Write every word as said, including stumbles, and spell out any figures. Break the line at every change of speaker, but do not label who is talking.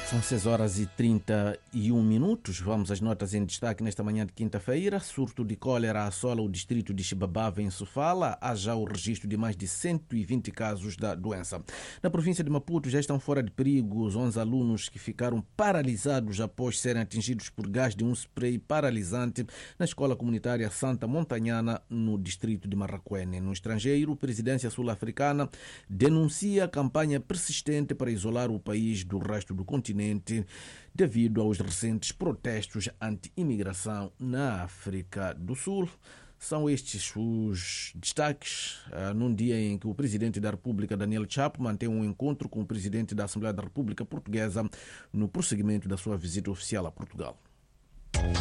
São seis horas e trinta e um minutos. Vamos às notas em destaque nesta manhã de quinta-feira. Surto de cólera assola o distrito de Xibabava, em Sofala. Há já o registro de mais de cento e vinte casos da doença. Na província de Maputo já estão fora de perigo os onze alunos que ficaram paralisados após serem atingidos por gás de um spray paralisante na escola comunitária Santa Montanhana, no distrito de Marraquene. No estrangeiro, a presidência sul-africana denuncia a campanha persistente para isolar o país do resto do continente devido aos recentes protestos anti-imigração na África do Sul. São estes os destaques uh, num dia em que o presidente da República, Daniel Chapo, mantém um encontro com o presidente da Assembleia da República Portuguesa no prosseguimento da sua visita oficial a Portugal.